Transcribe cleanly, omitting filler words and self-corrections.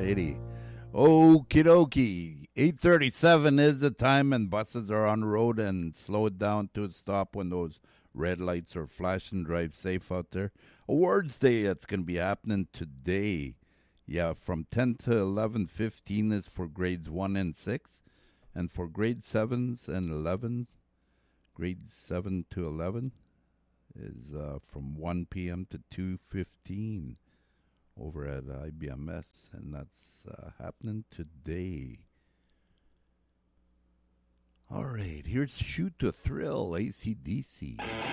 righty. Okie dokie. 8:37 is the time, and buses are on the road, and slow it down to a stop when those red lights are flashing. Drive safe out there. Awards Day, that's going to be happening today. Yeah, from 10 to 11:15 is for grades 1 and 6, and for grade 7s and 11s, grades 7 to 11 is from 1 p.m. to 2:15 over at IBMS, and that's happening today. All right, here's Shoot to Thrill, AC/DC.